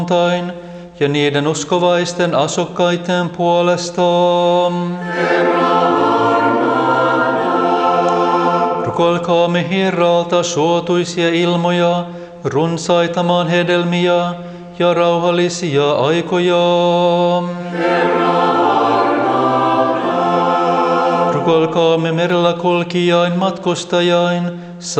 ja niiden uskovaisten asukkaiden puolesta. Rukoilkaamme Herralta suotuisia ilmoja, runsaita maan hedelmiä ja rauhallisia aikoja. Rukoilkaamme merellä kulkijain, matkustajain,